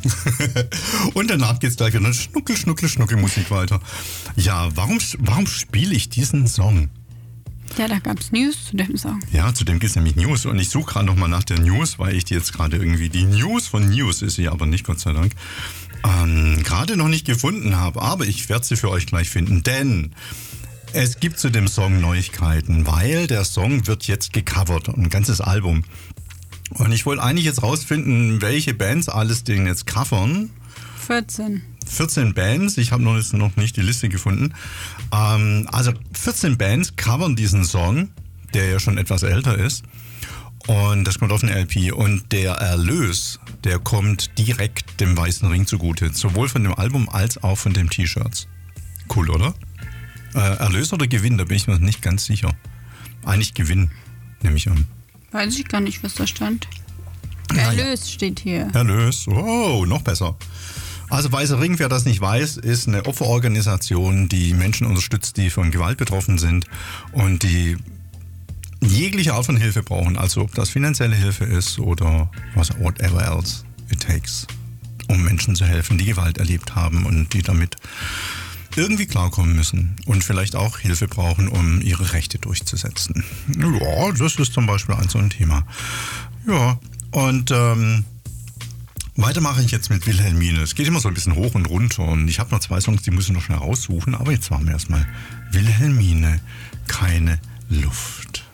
Und danach geht's gleich wieder Schnuckel, Schnuckel, Schnuckel Musik weiter. Ja, warum spiele ich diesen Song? Ja, da gab's News zu dem Song. Ja, zu dem gibt's nämlich News. Und ich suche gerade nochmal nach der News, weil ich die jetzt gerade irgendwie, die News von News ist sie aber nicht, Gott sei Dank, gerade noch nicht gefunden habe. Aber ich werde sie für euch gleich finden, denn es gibt zu dem Song Neuigkeiten, weil der Song wird jetzt gecovert, ein ganzes Album. Und ich wollte eigentlich jetzt rausfinden, welche Bands alles den jetzt covern. 14 Bands, ich habe noch nicht die Liste gefunden. Also 14 Bands covern diesen Song, der ja schon etwas älter ist. Und das kommt auf eine LP. Und der Erlös, der kommt direkt dem Weißen Ring zugute. Sowohl von dem Album als auch von den T-Shirts. Cool, oder? Erlös oder Gewinn, da bin ich mir nicht ganz sicher. Eigentlich Gewinn, nehme ich an. Weiß ich gar nicht, was da stand. Erlös steht hier. Erlös, wow, noch besser. Also Weißer Ring, wer das nicht weiß, ist eine Opferorganisation, die Menschen unterstützt, die von Gewalt betroffen sind und die jegliche Art von Hilfe brauchen. Also ob das finanzielle Hilfe ist oder whatever else it takes, um Menschen zu helfen, die Gewalt erlebt haben und die damit irgendwie klarkommen müssen und vielleicht auch Hilfe brauchen, um ihre Rechte durchzusetzen. Ja, das ist zum Beispiel so ein Thema. Ja, und weiter mache ich jetzt mit Wilhelmine. Es geht immer so ein bisschen hoch und runter und ich habe noch 2 Songs, die muss ich noch schnell raussuchen, aber jetzt machen wir erstmal Wilhelmine, keine Luft.